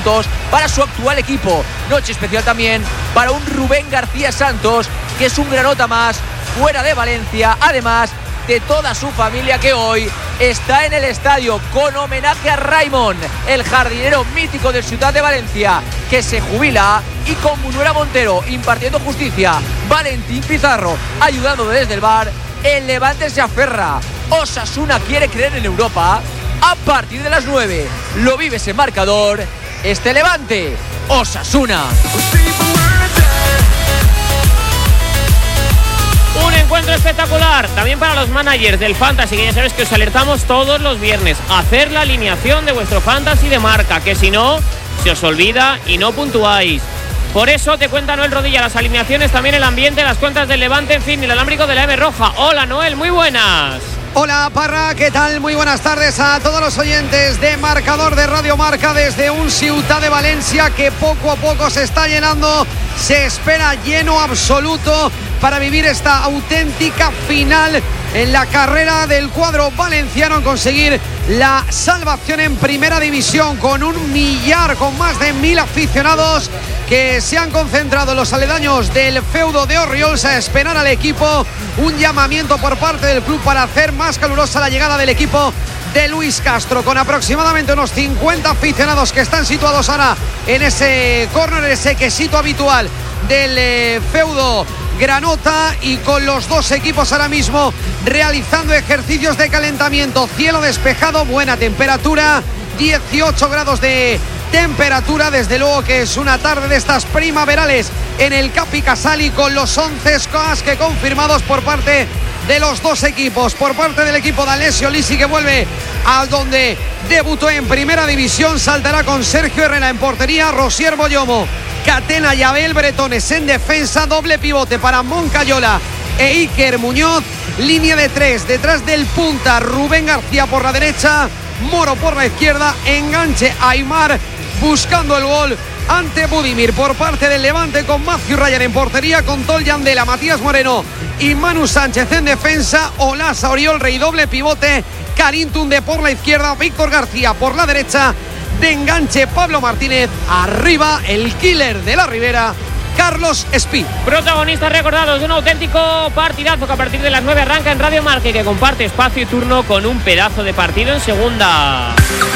puntos para su actual equipo. Noche especial también para un Rubén García Santos, que es un granota más fuera de Valencia, además de toda su familia que hoy está en el estadio con homenaje a Raimon, el jardinero mítico del Ciutat de Valencia, que se jubila, y con Munuera Montero impartiendo justicia, Valentín Pizarro ayudando desde el bar. El Levante se aferra. Osasuna quiere creer en Europa. A partir de las 9 lo vives en marcador. Este Levante, Osasuna. Un encuentro espectacular también para los managers del Fantasy, que ya sabes que os alertamos todos los viernes a hacer la alineación de vuestro Fantasy de marca, que si no, se os olvida y no puntuáis. Por eso te cuenta Noel Rodilla las alineaciones, también el ambiente, las cuentas del Levante, en fin, el alámbrico de la M Roja. Hola Noel, muy buenas. Hola Parra, ¿qué tal? Muy buenas tardes a todos los oyentes de Marcador de Radio Marca desde un Ciutat de Valencia que poco a poco se está llenando. Se espera lleno absoluto para vivir esta auténtica final en la carrera del cuadro valenciano en conseguir la salvación en primera división, con un millar, con más de 1000 aficionados que se han concentrado en los aledaños del feudo de Orriols a esperar al equipo. Un llamamiento por parte del club para hacer más calurosa la llegada del equipo de Luis Castro, con aproximadamente unos 50 aficionados que están situados ahora en ese córner, en ese quesito habitual del feudo granota, y con los dos equipos ahora mismo realizando ejercicios de calentamiento. Cielo despejado, buena temperatura, 18 grados de temperatura. Desde luego que es una tarde de estas primaverales en el Capi Casali, con los 11 scores que confirmados por parte de los dos equipos. Por parte del equipo de Alessio Lisi, que vuelve a donde debutó en primera división, saltará con Sergio Herrera en portería, Rosier Boyomo, Catena y Abel Bretones en defensa, doble pivote para Moncayola e Iker Muñoz, línea de tres detrás del punta, Rubén García por la derecha, Moro por la izquierda, enganche Aimar buscando el gol ante Budimir. Por parte del Levante, con Matthew Ryan en portería, con Tol Yandela, Matías Moreno y Manu Sánchez en defensa, Olasa, Oriol Rey, doble pivote, Karim Tunde por la izquierda, Víctor García por la derecha, de enganche Pablo Martínez, arriba el killer de la Ribera, Carlos Espí. Protagonistas recordados de un auténtico partidazo que a partir de las 9 arranca en Radio Marca y que comparte espacio y turno con un pedazo de partido en segunda.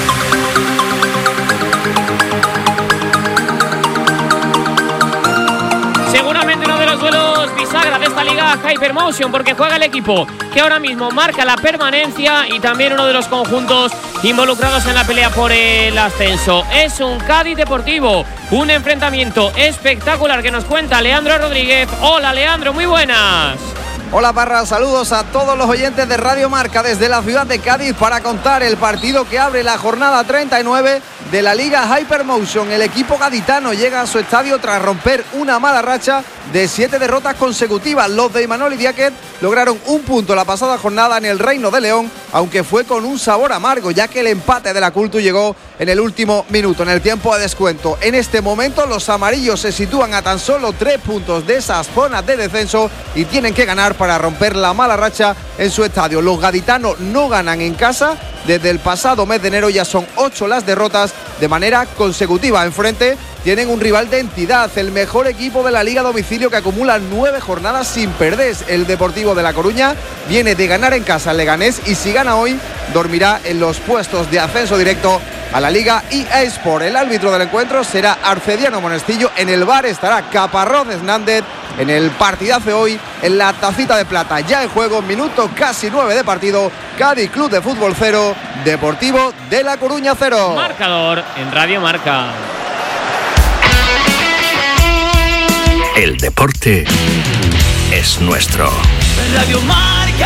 Seguramente uno de los duelos bisagra de esta liga, Hypermotion, porque juega el equipo que ahora mismo marca la permanencia y también uno de los conjuntos involucrados en la pelea por el ascenso. Es un Cádiz Deportivo, un enfrentamiento espectacular que nos cuenta Leandro Rodríguez. Hola Leandro, muy buenas. Hola Parra, saludos a todos los oyentes de Radio Marca desde la ciudad de Cádiz para contar el partido que abre la jornada 39 de la Liga Hypermotion. El equipo gaditano llega a su estadio tras romper una mala racha de 7 derrotas consecutivas. Los de Imanol Idiáquez lograron un punto la pasada jornada en el Reino de León, aunque fue con un sabor amargo, ya que el empate de la Cultu llegó en el último minuto, en el tiempo de descuento. En este momento los amarillos se sitúan a tan solo 3 puntos de esas zonas de descenso y tienen que ganar para romper la mala racha en su estadio. Los gaditanos no ganan en casa desde el pasado mes de enero, ya son 8 las derrotas de manera consecutiva. Enfrente tienen un rival de entidad, el mejor equipo de la Liga a domicilio, que acumula 9 jornadas sin perder. El Deportivo de La Coruña viene de ganar en casa al Leganés y si gana hoy dormirá en los puestos de ascenso directo a la Liga EA Sport. El árbitro del encuentro será Arcediano Monestillo. En el bar estará Caparrós Hernández. En el partidazo de hoy, en la tacita de plata, ya en juego, minuto casi 9 de partido. Cádiz Club de Fútbol 0, Deportivo de La Coruña 0. Marcador en Radio Marca. El deporte es nuestro. Radio Marca.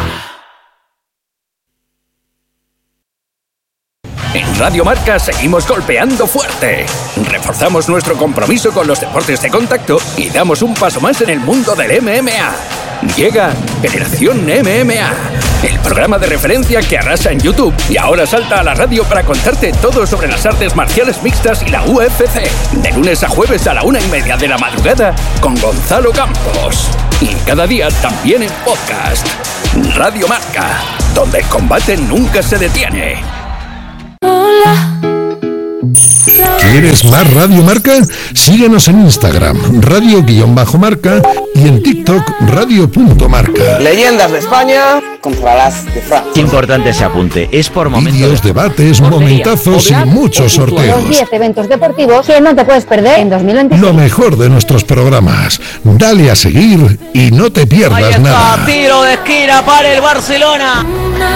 En Radio Marca seguimos golpeando fuerte. Reforzamos nuestro compromiso con los deportes de contacto y damos un paso más en el mundo del MMA. Llega Generación MMA, el programa de referencia que arrasa en YouTube y ahora salta a la radio para contarte todo sobre las artes marciales mixtas y la UFC. De lunes a jueves a la 1:30 de la madrugada con Gonzalo Campos. Y cada día también en podcast. Radio Marca, donde el combate nunca se detiene. Hola, ¿Quieres más Radio Marca? Síguenos en Instagram, radio_marca, y en TikTok, radio.marca. Leyendas de España contra las de Francia. Importante ese apunte, es por momentos. Vídeos, debates, momentazos y muchos sorteos. Los 10 eventos deportivos que no te puedes perder en 2026. Lo mejor de nuestros programas. Dale a seguir y no te pierdas nada. Tiro de esquina para el Barcelona.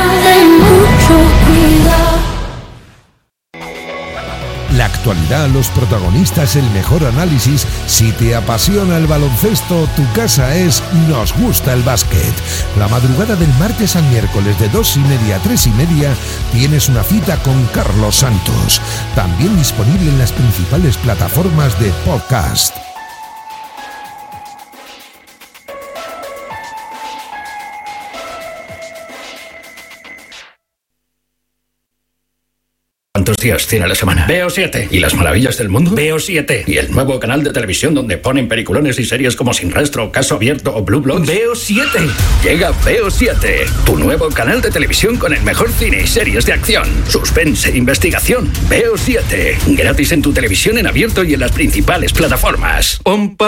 La actualidad, los protagonistas, el mejor análisis. Si te apasiona el baloncesto, tu casa es Nos Gusta el Básquet. La madrugada del martes al miércoles de 2:30 a 3:30 tienes una cita con Carlos Santos. También disponible en las principales plataformas de podcast. ¿Cuántos días tiene la semana? Veo 7. ¿Y las maravillas del mundo? Veo 7. ¿Y el nuevo canal de televisión donde ponen peliculones y series como Sin Rastro, Caso Abierto o Blue Bloods? Veo 7. Llega Veo 7, tu nuevo canal de televisión con el mejor cine y series de acción, suspense, investigación. Veo 7. Gratis en tu televisión en abierto y en las principales plataformas.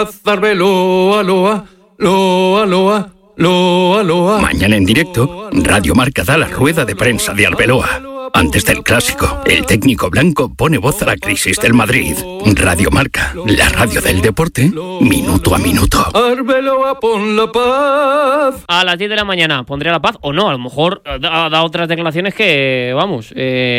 Mañana en directo, Radio Marca da la rueda de prensa de Arbeloa. Antes del clásico, el técnico blanco pone voz a la crisis del Madrid. Radio Marca, la radio del deporte, minuto a minuto. Arbeloa, pon la paz. A las 10 de la mañana pondré la paz, o no, a lo mejor da otras declaraciones que, vamos,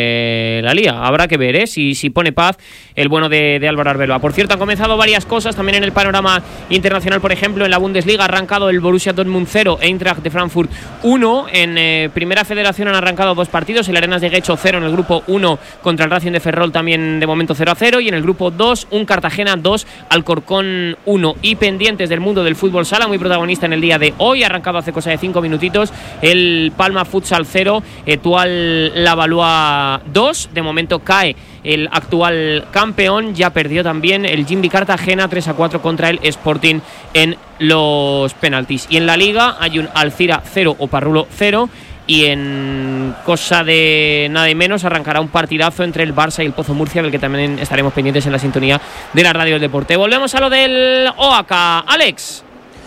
la lía. Habrá que ver, si pone paz el bueno de Álvaro Arbeloa. Por cierto, han comenzado varias cosas también en el panorama internacional. Por ejemplo, en la Bundesliga ha arrancado el Borussia Dortmund 0, Eintracht de Frankfurt 1. En Primera Federación han arrancado 2 partidos, el Arenas de Guecho 0 en el grupo 1 contra el Racing de Ferrol, también de momento 0-0, y en el grupo 2 un Cartagena 2, Alcorcón 1. Y pendientes del mundo del fútbol sala, muy protagonista en el día de hoy, ha arrancado hace cosa de 5 minutitos el Palma Futsal 0, Etoile Lavallois 2. De momento cae el actual campeón, ya perdió también el Jimby Cartagena 3-4 contra el Sporting en los penaltis. Y en la Liga hay un Alcira 0, Oparrulo 0. Y en cosa de nada y menos arrancará un partidazo entre el Barça y el Pozo Murcia, del que también estaremos pendientes en la sintonía de la radio del deporte. Volvemos a lo del OAK. Alex.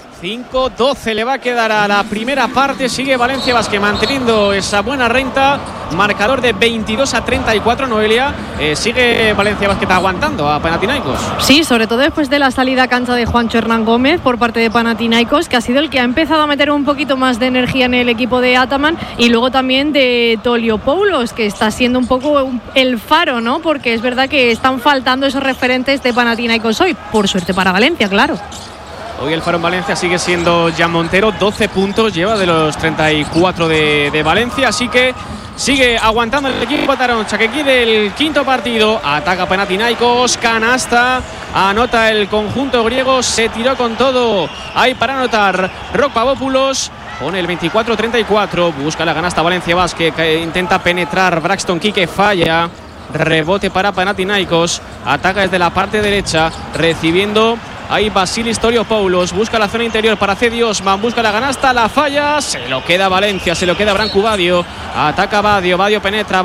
5-12 le va a quedar a la primera parte. Sigue Valencia Basket manteniendo esa buena renta. Marcador de 22-34, Noelia. Sigue Valencia Basket aguantando a Panathinaikos. Sí, sobre todo después de la salida a cancha de Juancho Hernán Gómez por parte de Panathinaikos, que ha sido el que ha empezado a meter un poquito más de energía en el equipo de Ataman, y luego también de Toliopoulos, que está siendo un poco el faro, ¿no? Porque es verdad que están faltando esos referentes de Panathinaikos hoy, por suerte para Valencia, claro. Hoy el faro en Valencia sigue siendo Jan Montero, 12 puntos lleva de los 34 de Valencia, así que sigue aguantando el equipo Taroncha, que quiere el quinto partido. Ataca Panathinaikos, canasta, anota el conjunto griego, se tiró con todo ahí para anotar Roc Pavopoulos. Pone el 24-34, busca la canasta Valencia Basket, que intenta penetrar Braxton Quique, falla. Rebote para Panathinaikos, ataca desde la parte derecha, recibiendo ahí Basilis Toliopoulos, busca la zona interior para Cedi Osman, busca la canasta, la falla, se lo queda Valencia, se lo queda Branco Badio, ataca Badio, Badio penetra,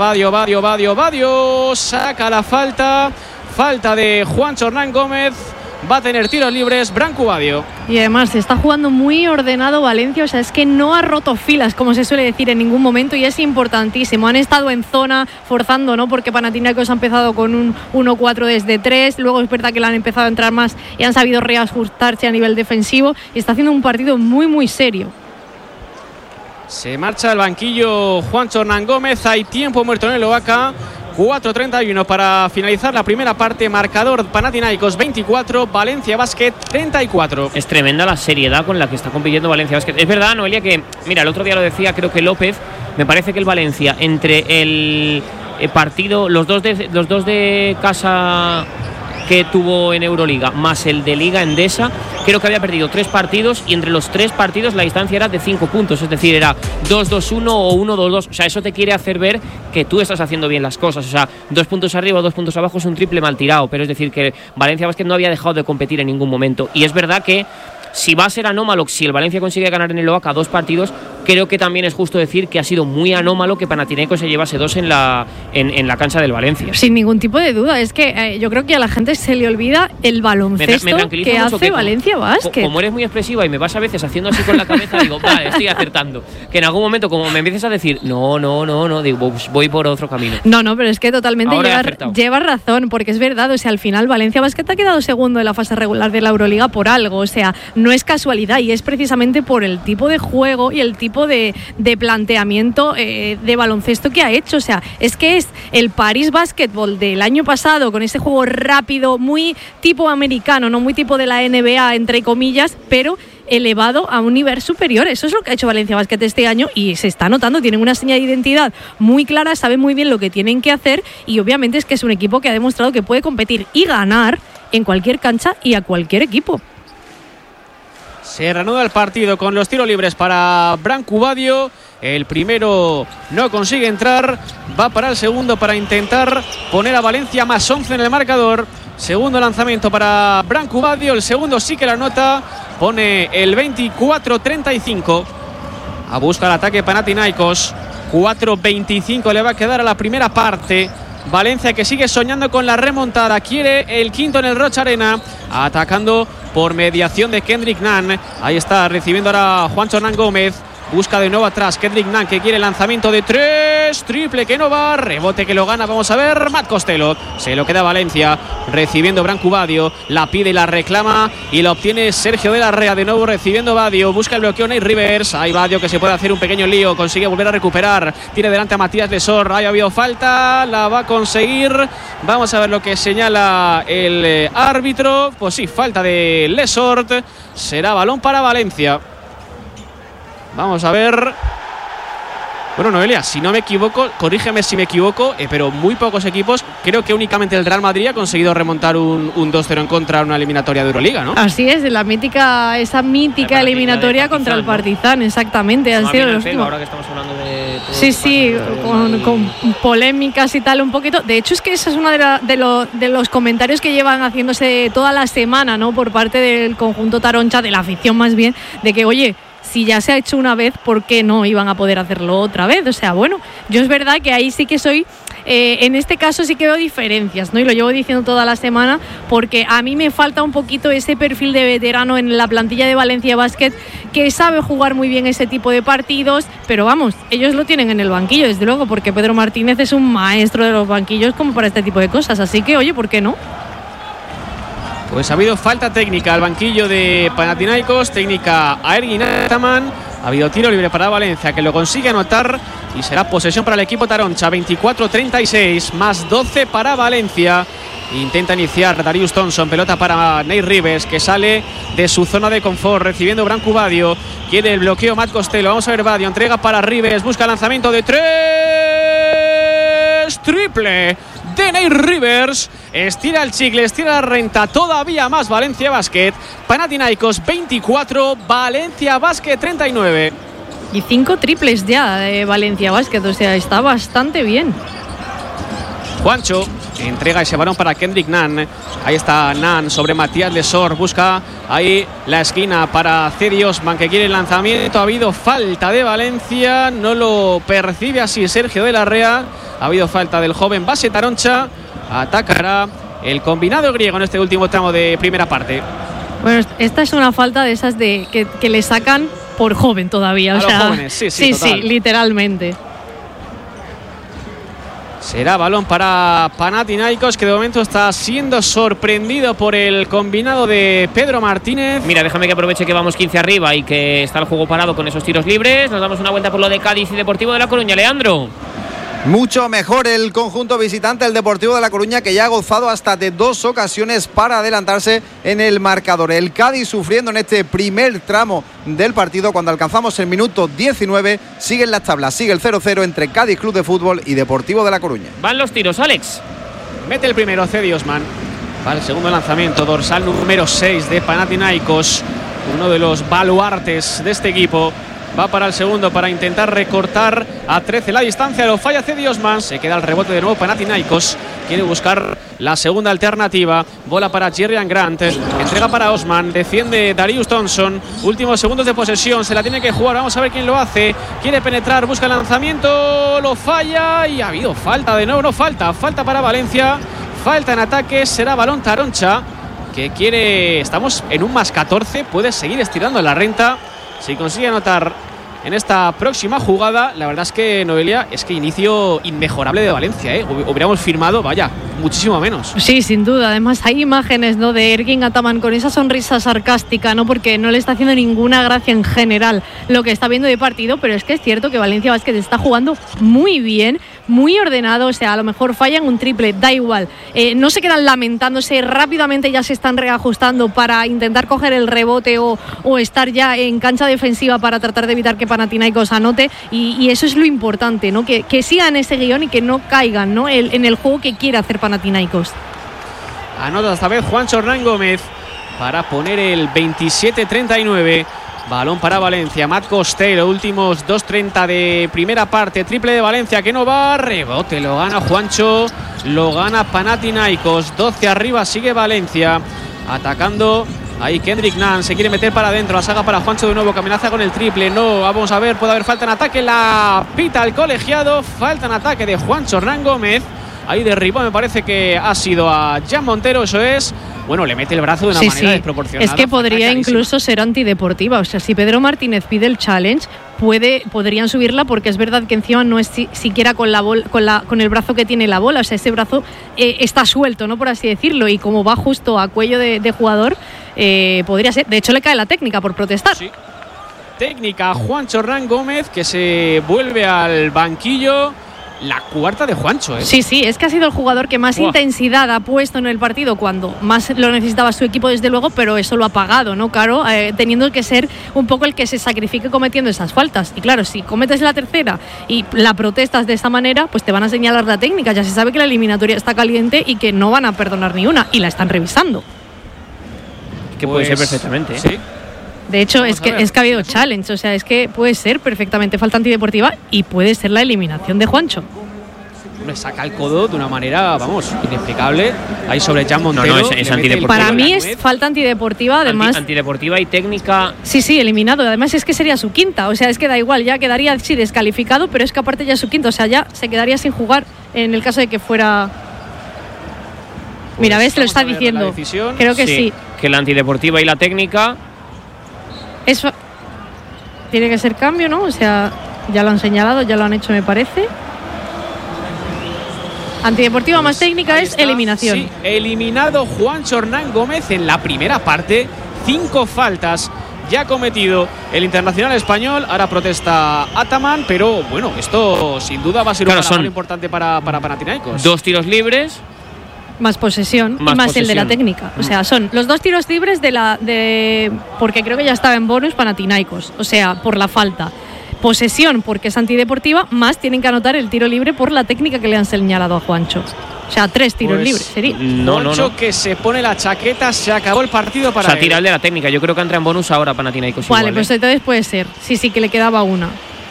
Badio, saca la falta de Juancho Hernán Gómez. Va a tener tiros libres Branco Badio. Y además se está jugando muy ordenado Valencia, o sea, es que no ha roto filas, como se suele decir en ningún momento, y es importantísimo. Han estado en zona forzando, ¿no? Porque Panathinaikos ha empezado con un 1-4 desde 3, luego es verdad que le han empezado a entrar más y han sabido reajustarse a nivel defensivo, y está haciendo un partido muy, muy serio. Se marcha al banquillo Juancho Hernán Gómez, hay tiempo muerto en el OAK. 4:31 para finalizar la primera parte. Marcador Panathinaikos 24, Valencia Basket 34. Es tremenda la seriedad con la que está compitiendo Valencia Basket. Es verdad, Noelia, que mira, el otro día lo decía, creo que López, me parece que el Valencia, entre el partido, los dos de casa que tuvo en Euroliga más el de Liga Endesa, creo que había perdido 3 partidos, y entre los 3 partidos la distancia era de 5 puntos, es decir, era 2-2-1 o 1-2-2. O sea, eso te quiere hacer ver que tú estás haciendo bien las cosas. O sea, 2 puntos arriba o 2 puntos abajo es un triple mal tirado, pero es decir que Valencia Basket no había dejado de competir en ningún momento. Y es verdad que si va a ser anómalo, si el Valencia consigue ganar en el OAK 2 partidos, creo que también es justo decir que ha sido muy anómalo que Panathinaikos se llevase 2 en la cancha del Valencia. Sin ningún tipo de duda, es que yo creo que a la gente se le olvida el baloncesto que hace Valencia Basket. Como eres muy expresiva y me vas a veces haciendo así con la cabeza, digo, vale, estoy acertando. Que en algún momento, como me empieces a decir, no, digo, voy por otro camino. No, pero es que totalmente llevas razón, porque es verdad, o sea, al final Valencia Basket ha quedado segundo en la fase regular de la Euroliga por algo, o sea, no es casualidad y es precisamente por el tipo de juego y el tipo de planteamiento de baloncesto que ha hecho, o sea, es que es el Paris Basketball del año pasado con ese juego rápido, muy tipo americano, no muy tipo de la NBA, entre comillas, pero elevado a un nivel superior. Eso es lo que ha hecho Valencia Basket este año y se está notando, tienen una señal de identidad muy clara, saben muy bien lo que tienen que hacer y obviamente es que es un equipo que ha demostrado que puede competir y ganar en cualquier cancha y a cualquier equipo. Se reanuda el partido con los tiros libres para Branco Badio. El primero no consigue entrar, va para el segundo para intentar poner a Valencia más 11 en el marcador. Segundo lanzamiento para Branco Badio, el segundo sí que la anota, pone el 24-35. A busca el ataque Panathinaikos. 4-25 le va a quedar a la primera parte. Valencia que sigue soñando con la remontada, quiere el quinto en el Rocha Arena, atacando por mediación de Kendrick Nunn. Ahí está recibiendo ahora Juancho Hernán Gómez. Busca de nuevo atrás Kendrick Nunn, que quiere lanzamiento de 3, triple que no va, rebote que lo gana, vamos a ver, Matt Costello, se lo queda Valencia, recibiendo Branco Badio, la pide y la reclama y la obtiene Sergio de la Rea, de nuevo recibiendo Badio, busca el bloqueo Nate Rivers, ahí Badio que se puede hacer un pequeño lío, consigue volver a recuperar, tiene delante a Matías Lesor, ahí ha habido falta, la va a conseguir, vamos a ver lo que señala el árbitro, pues sí, falta de Lesor, será balón para Valencia. Vamos a ver. Bueno, Noelia, si no me equivoco, corrígeme si me equivoco, pero muy pocos equipos, creo que únicamente el Real Madrid ha conseguido remontar un 2-0 en contra en una eliminatoria de Euroliga, ¿no? Así es, esa mítica eliminatoria contra el Partizan, ¿no? Exactamente. Han sido los ahora que estamos hablando de sí, con polémicas y tal un poquito. De hecho, es que esa es una de los comentarios que llevan haciéndose toda la semana, ¿no? Por parte del conjunto taroncha, de la afición más bien, de que, oye, si ya se ha hecho una vez, ¿por qué no iban a poder hacerlo otra vez? O sea, bueno, yo es verdad que ahí sí que soy, en este caso sí que veo diferencias, ¿no? Y lo llevo diciendo toda la semana, porque a mí me falta un poquito ese perfil de veterano en la plantilla de Valencia Basket, que sabe jugar muy bien ese tipo de partidos, pero vamos, ellos lo tienen en el banquillo, desde luego, porque Pedro Martínez es un maestro de los banquillos como para este tipo de cosas, así que, oye, ¿por qué no? Pues ha habido falta técnica al banquillo de Panathinaikos, técnica a Ergin Ataman. Ha habido tiro libre para Valencia, que lo consigue anotar y será posesión para el equipo taroncha. 24-36, más 12 para Valencia. Intenta iniciar Darius Thompson, pelota para Nate Rivers, que sale de su zona de confort, recibiendo Branco Badio. Quiere el bloqueo Matt Costello, vamos a ver Badio, entrega para Rivers, busca lanzamiento de 3, triple de Nate Rivers, estira el chicle, estira la renta, todavía más Valencia Basket. Panathinaikos 24, Valencia Basket 39. Y 5 triples ya de Valencia Basket, o sea, está bastante bien. Juancho entrega ese balón para Kendrick Nunn. Ahí está Nunn sobre Matías Lesor. Busca ahí la esquina para Cedi Osman, que quiere el lanzamiento. Ha habido falta de Valencia. No lo percibe así Sergio de la Rea. Ha habido falta del joven base taroncha. Atacará el combinado griego en este último tramo de primera parte. Bueno, esta es una falta de esas de que le sacan por joven todavía. A los jóvenes, sí, literalmente. Será balón para Panathinaikos, que de momento está siendo sorprendido por el combinado de Pedro Martínez. Mira, déjame que aproveche que vamos 15 arriba y que está el juego parado con esos tiros libres. Nos damos una vuelta por lo de Cádiz y Deportivo de La Coruña. Leandro. Mucho mejor el conjunto visitante, el Deportivo de La Coruña, que ya ha gozado hasta de 2 ocasiones para adelantarse en el marcador. El Cádiz sufriendo en este primer tramo del partido. Cuando alcanzamos el minuto 19, siguen las tablas, sigue el 0-0 entre Cádiz Club de Fútbol y Deportivo de La Coruña. Van los tiros, Alex. Mete el primero Cedi Osman. Va el segundo lanzamiento, dorsal número 6 de Panathinaikos, uno de los baluartes de este equipo. Va para el segundo para intentar recortar a 13 la distancia. Lo falla Cedi Osman. Se queda el rebote de nuevo Panathinaikos, quiere buscar la segunda alternativa. Bola para Jerrian Grant, entrega para Osman, defiende Darius Thompson, últimos segundos de posesión, se la tiene que jugar, vamos a ver quién lo hace. Quiere penetrar, busca el lanzamiento, lo falla y ha habido falta de nuevo. No, falta para Valencia, falta en ataque, será balón Taroncha, que quiere, estamos en un +14, puede seguir estirando la renta si consigue anotar en esta próxima jugada. La verdad es que, Noelia, es que inicio inmejorable de Valencia, ¿eh? Hubiéramos firmado, vaya, muchísimo menos. Sí, sin duda. Además hay imágenes, ¿no?, de Ergin Ataman con esa sonrisa sarcástica, ¿no?, porque no le está haciendo ninguna gracia en general lo que está viendo de partido, pero es que es cierto que Valencia Basket está jugando muy bien, muy ordenado. O sea, a lo mejor fallan un triple, da igual, no se quedan lamentándose, rápidamente ya se están reajustando para intentar coger el rebote o estar ya en cancha defensiva para tratar de evitar que Panathinaikos anote, y eso es lo importante, ¿no?, que sigan ese guión y que no caigan, ¿no?, en el juego que quiere hacer Panathinaikos. Anota esta vez Juancho Hernán Gómez para poner el 27-39. Balón para Valencia, Matt Costello, últimos 2:30 de primera parte, triple de Valencia que no va, rebote, lo gana Juancho, lo gana Panathinaikos, 12 arriba, sigue Valencia, atacando ahí Kendrick Nunn, se quiere meter para adentro, la saga para Juancho de nuevo, que amenaza con el triple, no, vamos a ver, puede haber falta en ataque, la pita el colegiado, falta en ataque de Juancho Hernán Gómez, ahí derribó, me parece que ha sido a Jan Montero, eso es. Bueno, le mete el brazo de una manera desproporcionada. Es que podría incluso ser antideportiva. O sea, si Pedro Martínez pide el challenge, podrían subirla, porque es verdad que encima no es siquiera con el brazo que tiene la bola. O sea, ese brazo está suelto, ¿no?, por así decirlo. Y como va justo a cuello de jugador, podría ser. De hecho, le cae la técnica por protestar. Sí. Técnica Juancho Hernán Gómez, que se vuelve al banquillo. La cuarta de Juancho, ¿eh? Sí, es que ha sido el jugador que más intensidad ha puesto en el partido cuando más lo necesitaba su equipo, desde luego, pero eso lo ha pagado, ¿no, Caro? Teniendo que ser un poco el que se sacrifique cometiendo esas faltas. Y claro, si cometes la tercera y la protestas de esta manera, pues te van a señalar la técnica. Ya se sabe que la eliminatoria está caliente y que no van a perdonar ni una, y la están revisando. Que puede ser perfectamente, ¿eh? Sí. De hecho, es que ha habido challenge, o sea, es que puede ser perfectamente falta antideportiva y puede ser la eliminación de Juancho. Le saca el codo de una manera, vamos, inexplicable. Ahí sobre Jan Montero. No, es antideportiva. Para mí es falta antideportiva, además. Antideportiva y técnica. Sí, eliminado. Además es que sería su quinta, o sea, es que da igual, ya quedaría descalificado, pero es que aparte ya es su quinta, o sea, ya se quedaría sin jugar en el caso de que fuera. Pues mira, ves, lo está diciendo. Creo que sí. Que la antideportiva y la técnica. Eso tiene que ser cambio, ¿no? O sea, ya lo han señalado, ya lo han hecho, me parece. Antideportiva más técnica es eliminación. Sí, eliminado Juancho Hernán Gómez en la primera parte. 5 faltas ya ha cometido el internacional español. Ahora protesta Ataman, pero bueno, esto sin duda va a ser una labor importante para Panathinaikos. 2 tiros libres. Más posesión y más el de la técnica. O sea, son los 2 tiros libres porque creo que ya estaba en bonus Panathinaikos. O sea, por la falta. Posesión porque es antideportiva, más tienen que anotar el tiro libre por la técnica que le han señalado a Juancho. O sea, 3 tiros libres sería. Juancho que se pone la chaqueta, se acabó el partido para tira el de la técnica. Yo creo que entra en bonus ahora Panathinaikos. Vale, pues entonces puede ser. Sí, que le quedaba una.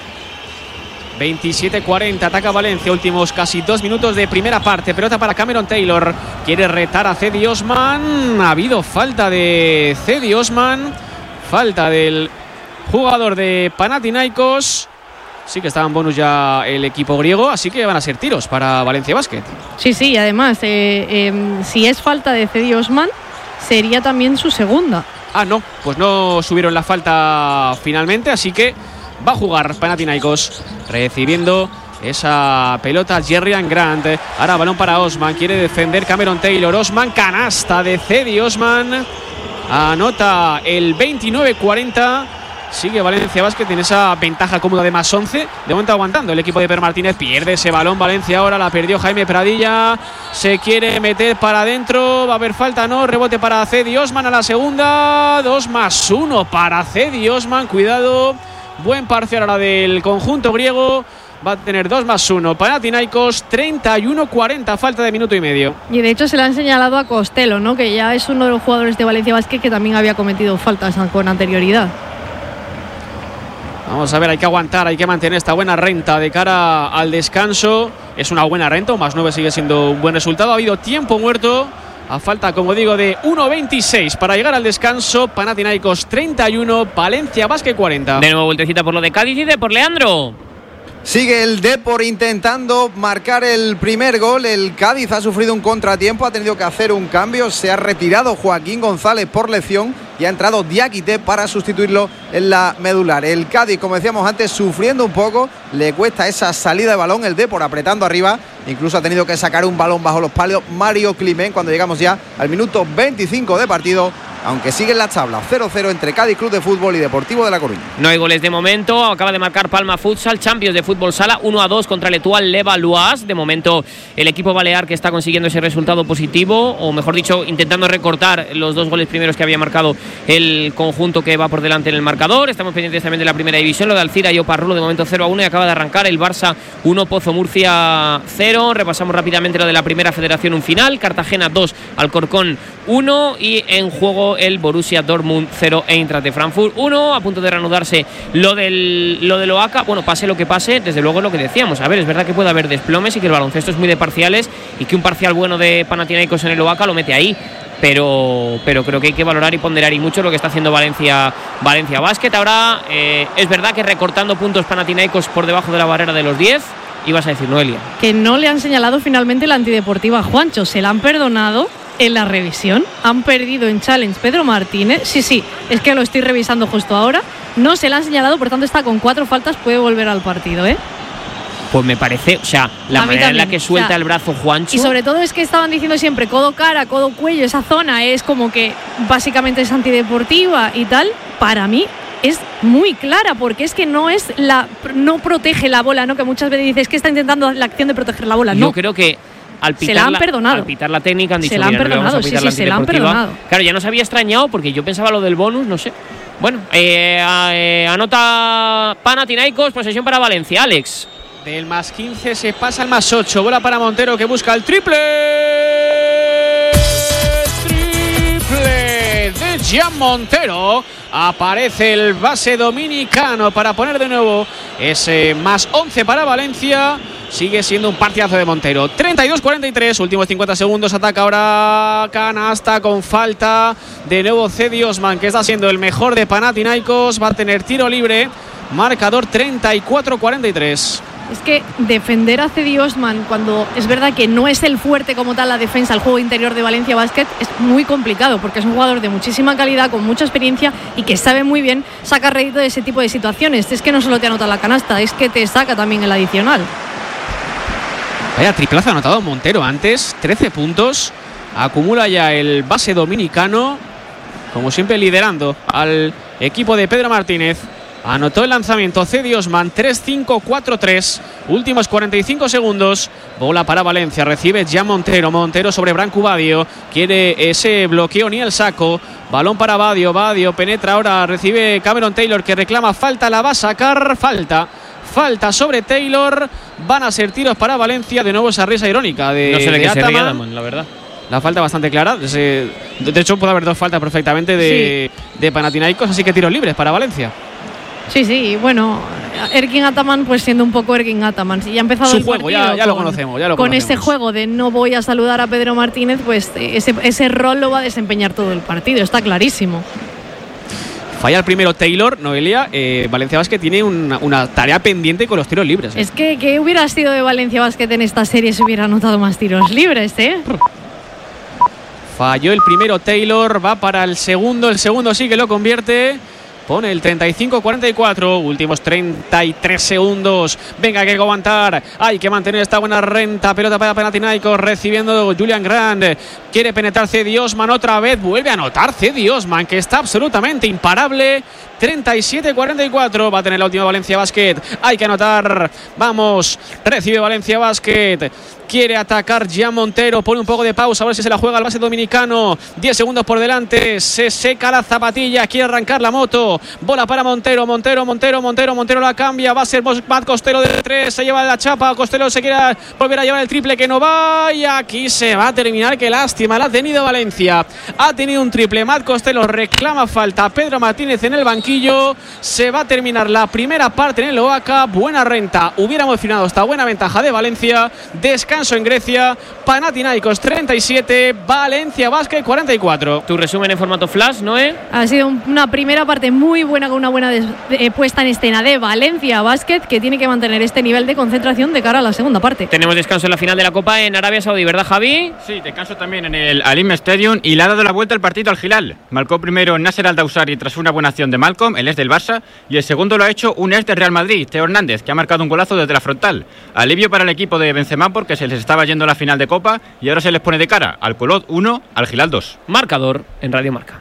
27-40, ataca Valencia, últimos casi 2 minutos de primera parte, pelota para Cameron Taylor, quiere retar a Cedi Osman, ha habido falta de Cedi Osman, falta del jugador de Panathinaikos, sí que estaba en bonus ya el equipo griego, así que van a ser tiros para Valencia Basket. Sí, además, si es falta de Cedi Osman, sería también su segunda. No, pues no subieron la falta finalmente, así que va a jugar Panathinaikos, recibiendo esa pelota Jerrian Grant. Ahora balón para Osman, quiere defender Cameron Taylor. Osman, canasta de Cedi Osman, anota el 29-40. Sigue Valencia Basket en esa ventaja cómoda de más 11. De momento aguantando el equipo de Per Martínez. Pierde ese balón Valencia ahora. La perdió Jaime Pradilla. Se quiere meter para adentro. Va a haber falta, no. Rebote para Cedi Osman a la segunda. 2+1 para Cedi Osman. Cuidado. Buen parcial ahora del conjunto griego. Va a tener 2+1. Panathinaikos, 31-40. Falta de minuto y medio. Y de hecho se le han señalado a Costello, ¿no?, que ya es uno de los jugadores de Valencia Basket que también había cometido faltas con anterioridad. Vamos a ver, hay que aguantar, hay que mantener esta buena renta de cara al descanso. es una buena renta, más 9 sigue siendo un buen resultado. Ha habido tiempo muerto a falta, como digo, de 1.26 para llegar al descanso. Panathinaikos 31, Valencia Basket 40. De nuevo vueltecita por lo de Cádiz y de por Leandro. Sigue el Depor intentando marcar el primer gol. El Cádiz ha sufrido un contratiempo, ha tenido que hacer un cambio. Se ha retirado Joaquín González por lesión y ha entrado Diakité para sustituirlo en la medular. El Cádiz, como decíamos antes, sufriendo un poco. Le cuesta esa salida de balón. El Depor apretando arriba. Incluso ha tenido que sacar un balón bajo los palos Mario Climent cuando llegamos ya al minuto 25 de partido. Aunque siguen las tablas 0-0 entre Cádiz Club de Fútbol y Deportivo de La Coruña. No hay goles de momento. Acaba de marcar Palma Futsal, Champions de Fútbol Sala, 1-2 contra el Etoile Levallois. De momento el equipo balear que está consiguiendo ese resultado positivo, o mejor dicho, intentando recortar los 2 goles primeros que había marcado el conjunto que va por delante en el marcador. Estamos pendientes también de la primera división, lo de Alcira y Oparrulo de momento 0-1 y acaba de arrancar el Barça 1, Pozo Murcia 0. Repasamos rápidamente lo de la primera federación, un final. Cartagena 2, Alcorcón 1 y en juego el Borussia Dortmund 0, Eintracht de Frankfurt 1. A punto de reanudarse lo del OACA. Bueno, pase lo que pase, desde luego es lo que decíamos. A ver, es verdad que puede haber desplomes y que el baloncesto es muy de parciales y que un parcial bueno de Panathinaikos en el OACA lo mete ahí. Pero creo que hay que valorar y ponderar y mucho lo que está haciendo Valencia Basket. Ahora es verdad que recortando puntos Panathinaikos por debajo de la barrera de los 10. Ibas a decir, Noelia. Que no le han señalado finalmente la antideportiva a Juancho. Se la han perdonado en la revisión. Han perdido en Challenge Pedro Martínez. Sí, es que lo estoy revisando justo ahora. No se la han señalado, por tanto está con 4 faltas, puede volver al partido, ¿eh? Pues me parece, o sea, la manera también en la que suelta el brazo Juancho. Y sobre todo es que estaban diciendo siempre codo cara, codo cuello, esa zona es como que básicamente es antideportiva y tal. Para mí es muy clara, porque es que no protege la bola, ¿no? Que muchas veces dices que está intentando la acción de proteger la bola. No. Yo creo que al pitar, se la han perdonado. Al pitar la técnica han dicho, se la han perdonado, sí, se la han perdonado. Claro, ya nos había extrañado porque yo pensaba lo del bonus, no sé. Bueno, anota Panathinaikos, posesión para Valencia, Alex. Del más 15 se pasa al más 8. Bola para Montero que busca el triple. Triple de Gian Montero. Aparece el base dominicano para poner de nuevo ese más 11 para Valencia. Sigue siendo un partidazo de Montero. 32-43, últimos 50 segundos. Ataca ahora canasta con falta. De nuevo Cedi Osman, que está siendo el mejor de Panathinaikos. Va a tener tiro libre. Marcador 34-43. Es que defender a Cedi Osman cuando es verdad que no es el fuerte como tal la defensa, el juego interior de Valencia Basket, es muy complicado porque es un jugador de muchísima calidad, con mucha experiencia y que sabe muy bien sacar rédito de ese tipo de situaciones. Es que no solo te anota la canasta, es que te saca también el adicional. Vaya triplazo anotado Montero antes, 13 puntos. Acumula ya el base dominicano, como siempre liderando al equipo de Pedro Martínez. Anotó el lanzamiento Cedi Osman, 3-5-4-3. Últimos 45 segundos. Bola para Valencia. Recibe ya Montero. Montero sobre Branco Badio. Quiere ese bloqueo ni el saco. Balón para Badio. Badio penetra ahora. Recibe Cameron Taylor que reclama falta. La va a sacar. Falta sobre Taylor. Van a ser tiros para Valencia. De nuevo esa risa irónica de no sé de qué se ríe, Ataman, la verdad. La falta bastante clara. De hecho puede haber 2 faltas perfectamente de Panathinaikos. Así que tiros libres para Valencia. Sí, bueno, Ergin Ataman pues siendo un poco Ergin Ataman. Si ya ha empezado su juego, ya lo conocemos. Con este juego de no voy a saludar a Pedro Martínez, pues ese rol lo va a desempeñar todo el partido, está clarísimo. Falla el primero Taylor, Noelia. Valencia Basket tiene una tarea pendiente con los tiros libres. Es que ¿qué hubiera sido de Valencia Basket en esta serie si hubiera anotado más tiros libres, Falló el primero Taylor, va para el segundo sí que lo convierte. Pone el 35-44, últimos 33 segundos. Venga, hay que aguantar, hay que mantener esta buena renta. Pelota para Panathinaikos, recibiendo Julian Grant. Quiere penetrar Cedi Osman otra vez. Vuelve a anotar Cedi Osman, que está absolutamente imparable. 37-44, va a tener la última Valencia Basket. Hay que anotar, vamos, recibe Valencia Basket. Quiere atacar Gian Montero, pone un poco de pausa, a ver si se la juega el base dominicano. 10 segundos por delante, se seca la zapatilla, quiere arrancar la moto. Montero. Bola para Montero la cambia. Va a ser Matt Costello de 3. Se lleva la chapa. Costello se quiere volver a llevar el triple que no va. Y aquí se va a terminar. Qué lástima. La ha tenido Valencia. Ha tenido un triple. Matt Costello reclama falta. Pedro Martínez en el banquillo. Se va a terminar la primera parte en el Oaca. Buena renta. Hubiéramos firmado esta buena ventaja de Valencia. Descanso en Grecia. Panathinaikos 37. Valencia Basket 44. Tu resumen en formato flash, Noé. Ha sido una primera parte muy buena, con una buena puesta en escena de Valencia Basket, que tiene que mantener este nivel de concentración de cara a la segunda parte. Tenemos descanso en la final de la Copa en Arabia Saudí, ¿verdad, Javi? Sí, descanso también en el Al-Im Stadium y le ha dado la vuelta al partido al Hilal. Marcó primero Nasser Al-Dawsari tras una buena acción de Malcolm, el ex del Barça, y el segundo lo ha hecho un ex del Real Madrid, Teo Hernández, que ha marcado un golazo desde la frontal. Alivio para el equipo de Benzema porque se les estaba yendo la final de Copa y ahora se les pone de cara al Colot 1, al Hilal 2. Marcador en Radio Marca.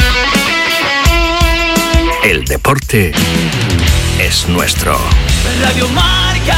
El deporte es nuestro. Radio Marca.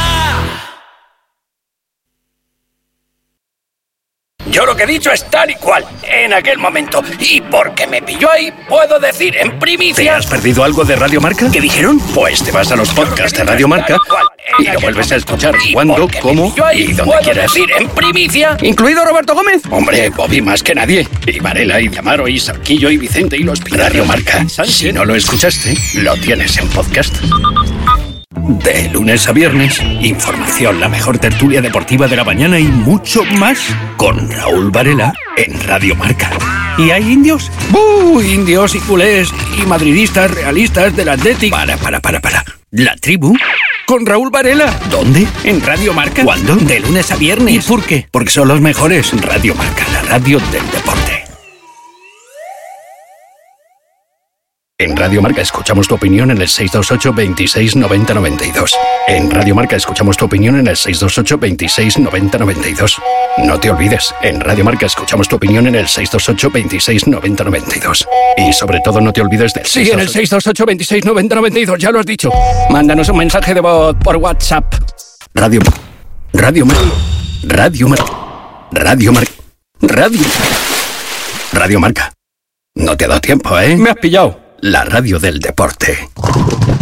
Yo lo que he dicho es tal y cual, en aquel momento. Y porque me pilló ahí, puedo decir en primicia... ¿Te has perdido algo de Radio Marca? ¿Qué dijeron? Pues te vas a los podcasts de Radio Marca y lo vuelves a escuchar cuando, cómo y donde quieras. Decir en primicia... ¿Incluido Roberto Gómez? Hombre, Bobby más que nadie. Y Varela, y Diamaro, y Sarquillo, y Vicente, y los... Radio Marca. Si no lo escuchaste, lo tienes en podcast. De lunes a viernes, información, la mejor tertulia deportiva de la mañana y mucho más con Raúl Varela en Radio Marca. ¿Y hay indios? Indios y culés y madridistas realistas del Athletic. Para. ¿La tribu? Con Raúl Varela. ¿Dónde? En Radio Marca. ¿Cuándo? De lunes a viernes. ¿Y por qué? Porque son los mejores. Radio Marca, la radio del deporte. En Radio Marca escuchamos tu opinión en el 628 26 90 92. En Radio Marca escuchamos tu opinión en el 628 26 90 92. No te olvides, en Radio Marca escuchamos tu opinión en el 628 26 90 92. Y sobre todo no te olvides del... Sí, en el 628 26 90 92, ya lo has dicho. Mándanos un mensaje de voz por WhatsApp. Radio Marca. No te ha dado tiempo, ¿eh? Me has pillado. La radio del deporte.